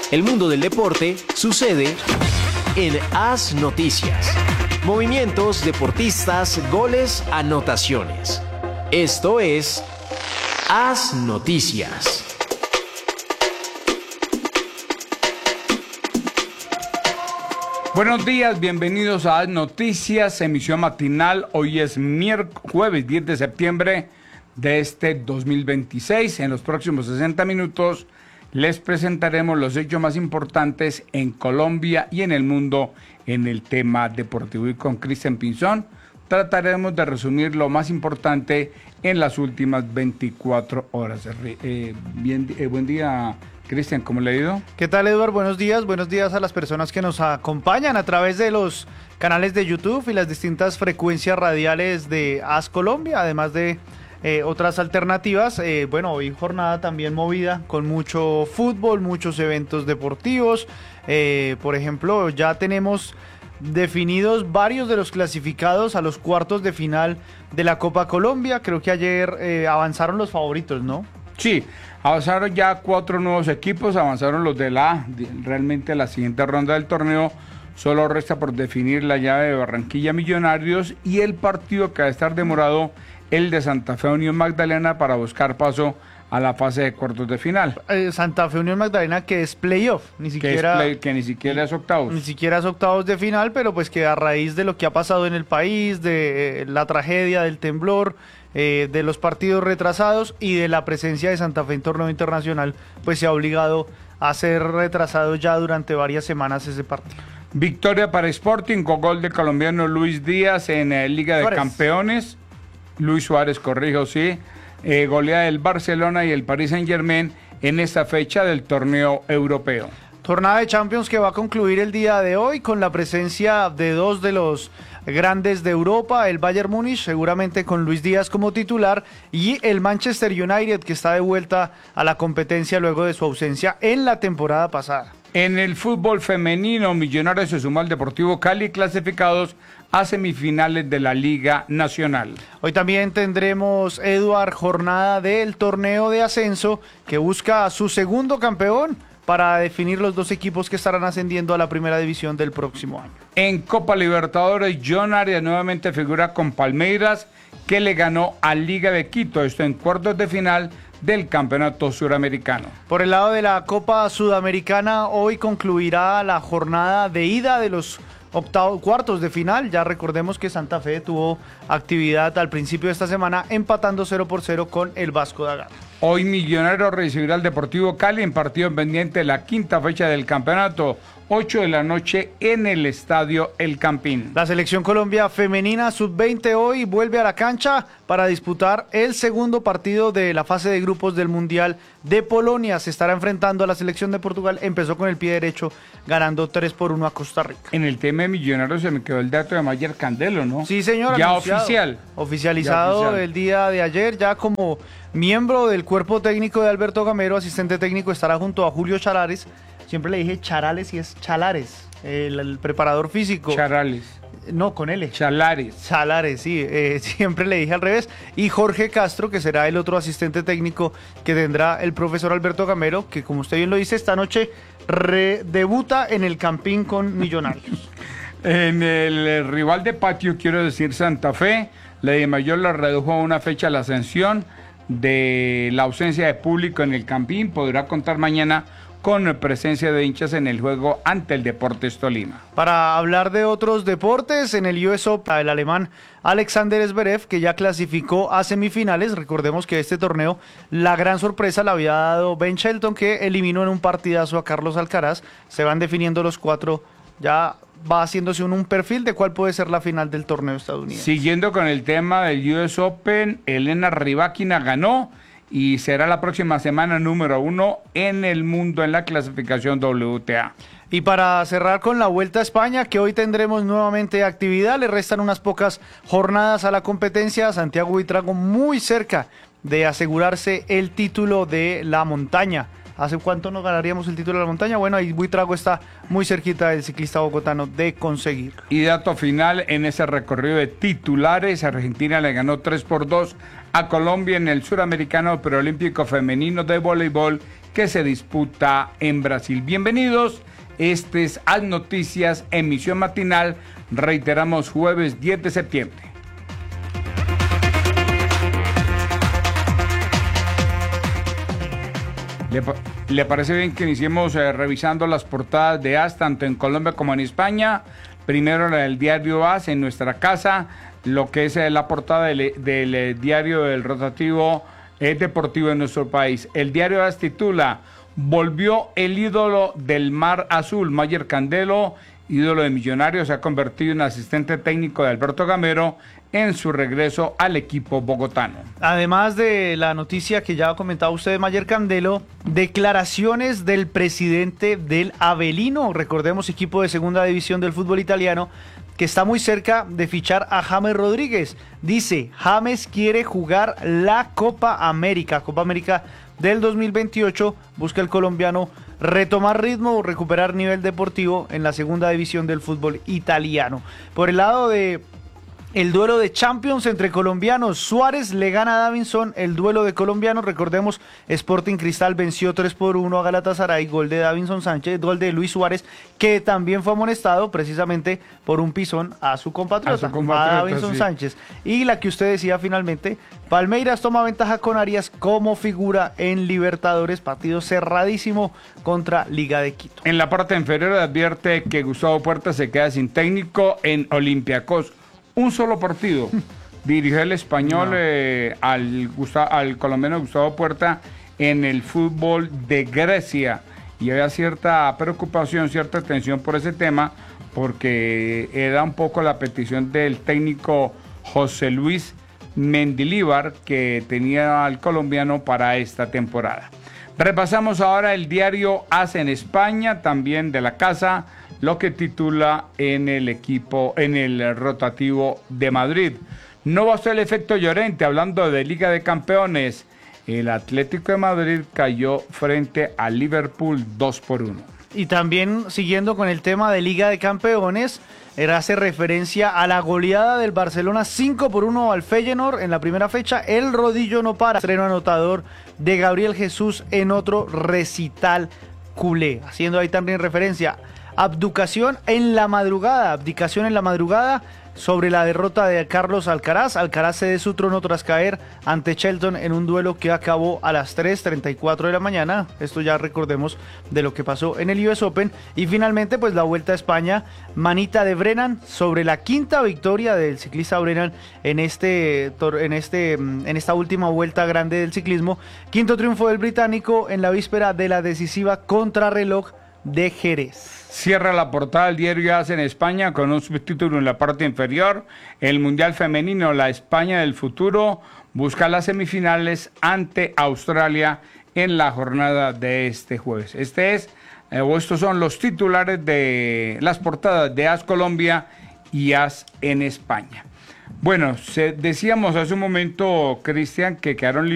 El mundo del deporte sucede en AS Noticias. Movimientos, deportistas, goles, anotaciones. Esto es AS Noticias. Buenos días, bienvenidos a AS Noticias, emisión matinal. Hoy es jueves 10 de septiembre de este 2026. En los próximos 60 minutos les presentaremos los hechos más importantes en Colombia y en el mundo en el tema deportivo. Y con Cristian Pinzón trataremos de resumir lo más importante en las últimas 24 horas. Buen día, Cristian, ¿cómo le ha ido? ¿Qué tal, Eduardo? Buenos días a las personas que nos acompañan a través de los canales de YouTube y las distintas frecuencias radiales de AS Colombia, además de otras alternativas. Hoy jornada también movida con mucho fútbol, muchos eventos deportivos. Por ejemplo, ya tenemos definidos varios de los clasificados a los cuartos de final de la Copa Colombia. Creo que ayer avanzaron los favoritos, ¿no? Sí, avanzaron ya 4 nuevos equipos, avanzaron los de realmente la siguiente ronda del torneo. Solo resta por definir la llave de Barranquilla Millonarios y el partido que va a estar demorado, el de Santa Fe Unión Magdalena, para buscar paso a la fase de cuartos de final. Santa Fe Unión Magdalena, que es playoff, ni siquiera es octavos. Ni siquiera es octavos de final, pero pues que a raíz de lo que ha pasado en el país, de la tragedia del temblor, de los partidos retrasados y de la presencia de Santa Fe en torneo internacional, pues se ha obligado a ser retrasado ya durante varias semanas ese partido. Victoria para Sporting con gol de colombiano Luis Díaz en Liga de Campeones. Luis Suárez, corrijo, sí. Goleada del Barcelona y el Paris Saint-Germain en esta fecha del torneo europeo. Jornada de Champions que va a concluir el día de hoy con la presencia de dos de los grandes de Europa, el Bayern Múnich, seguramente con Luis Díaz como titular, y el Manchester United, que está de vuelta a la competencia luego de su ausencia en la temporada pasada. En el fútbol femenino, Millonarios se sumó al Deportivo Cali, clasificados a semifinales de la Liga Nacional. Hoy también tendremos, Eduard, jornada del torneo de ascenso que busca su segundo campeón para definir los dos equipos que estarán ascendiendo a la primera división del próximo año. En Copa Libertadores, John Arias nuevamente figura con Palmeiras, que le ganó a Liga de Quito, esto en cuartos de final del Campeonato Suramericano. Por el lado de la Copa Sudamericana, hoy concluirá la jornada de ida de los cuartos de final. Ya recordemos que Santa Fe tuvo actividad al principio de esta semana, empatando 0-0 con el Vasco da Gama. Hoy Millonarios recibirá al Deportivo Cali en partido pendiente de la quinta fecha del campeonato, 8 de la noche en el Estadio El Campín. La Selección Colombia femenina sub-20 hoy vuelve a la cancha para disputar el segundo partido de la fase de grupos del Mundial de Polonia. Se estará enfrentando a la Selección de Portugal. Empezó con el pie derecho, ganando 3-1 a Costa Rica. En el tema de Millonarios se me quedó el dato de Mayer Candelo, ¿no? Sí, señor. Ya anunciado, oficial. Oficializado ya oficial. El día de ayer, ya como miembro del cuerpo técnico de Alberto Gamero, asistente técnico, estará junto a Julio Chalares. Siempre le dije Charales y es Chalares, el preparador físico. Charales. No, con L. Chalares, sí. Siempre le dije al revés. Y Jorge Castro, que será el otro asistente técnico que tendrá el profesor Alberto Gamero, que como usted bien lo dice, esta noche debuta en el Campín con Millonarios. En el rival de patio, quiero decir Santa Fe, la DIMAYOR la redujo a una fecha la ascensión de la ausencia de público en el Campín. Podrá contar mañana con presencia de hinchas en el juego ante el Deportes Tolima. Para hablar de otros deportes, en el US Open, el alemán Alexander Zverev, que ya clasificó a semifinales. Recordemos que este torneo, la gran sorpresa la había dado Ben Shelton, que eliminó en un partidazo a Carlos Alcaraz. Se van definiendo los cuatro, ya va haciéndose un perfil de cuál puede ser la final del torneo estadounidense. Siguiendo con el tema del US Open, Elena Rybakina ganó y será la próxima semana número 1 en el mundo en la clasificación WTA. Y para cerrar con la Vuelta a España, que hoy tendremos nuevamente actividad, le restan unas pocas jornadas a la competencia. Santiago Buitrago muy cerca de asegurarse el título de la montaña. ¿Hace cuánto nos ganaríamos el título de la montaña? Bueno, ahí Buitrago está muy cerquita del ciclista bogotano de conseguir. Y dato final, en ese recorrido de titulares, Argentina le ganó 3-2 a Colombia en el Suramericano Preolímpico Femenino de Voleibol, que se disputa en Brasil. Bienvenidos, este es Haz Noticias, emisión matinal, reiteramos jueves 10 de septiembre. ¿Le parece bien que iniciemos revisando las portadas de AS, tanto en Colombia como en España? Primero la del diario AS en nuestra casa, lo que es la portada del diario del rotativo deportivo en nuestro país. El diario AS titula: volvió el ídolo del mar azul. Mayer Candelo, ídolo de Millonarios, se ha convertido en asistente técnico de Alberto Gamero en su regreso al equipo bogotano. Además de la noticia que ya ha comentado usted, Mayer Candelo, declaraciones del presidente del Avelino, recordemos, equipo de segunda división del fútbol italiano, que está muy cerca de fichar a James Rodríguez. Dice: James quiere jugar la Copa América del 2028, busca el colombiano retomar ritmo, recuperar nivel deportivo en la segunda división del fútbol italiano. Por el lado de el duelo de Champions entre colombianos, Suárez le gana a Davinson el duelo de colombianos. Recordemos, Sporting Cristal venció 3-1 a Galatasaray, gol de Davinson Sánchez, gol de Luis Suárez, que también fue amonestado precisamente por un pisón a su compatriota, a Davinson sí. Sánchez. Y la que usted decía finalmente, Palmeiras toma ventaja con Arias como figura en Libertadores, partido cerradísimo contra Liga de Quito. En la parte inferior advierte que Gustavo Puerta se queda sin técnico en Olympiacos. Un solo partido dirigió el español al colombiano Gustavo Puerta en el fútbol de Grecia, y había cierta preocupación, cierta tensión por ese tema, porque era un poco la petición del técnico José Luis Mendilíbar, que tenía al colombiano para esta temporada. Repasamos ahora el diario AS en España, también de la casa, lo que titula en el rotativo de Madrid: no bastó el efecto Llorente. Hablando de Liga de Campeones, el Atlético de Madrid cayó frente al Liverpool 2-1. Y también, siguiendo con el tema de Liga de Campeones, hace referencia a la goleada del Barcelona 5-1 al Feyenoord en la primera fecha. El rodillo no para. Estreno anotador de Gabriel Jesús en otro recital culé. Haciendo ahí también referencia: abdicación en la madrugada sobre la derrota de Carlos Alcaraz. Alcaraz cede su trono tras caer ante Shelton en un duelo que acabó a las 3:34 de la mañana. Esto ya recordemos de lo que pasó en el US Open. Y finalmente, pues la Vuelta a España, manita de Brennan sobre la quinta victoria del ciclista Brennan en esta última vuelta grande del ciclismo. Quinto triunfo del británico en la víspera de la decisiva contrarreloj de Jerez. Cierra la portada del diario AS en España con un subtítulo en la parte inferior: el Mundial Femenino, la España del futuro, busca las semifinales ante Australia en la jornada de este jueves. Estos son los titulares de las portadas de AS Colombia y AS en España. Bueno, decíamos hace un momento, Cristian, que quedaron